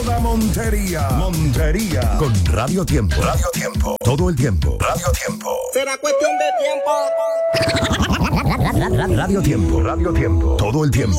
Toda Montería. Montería. Con Radio Tiempo. Radio Tiempo. Todo el tiempo. Radio Tiempo. Será cuestión de tiempo. Radio Tiempo. Radio Tiempo. Todo el tiempo.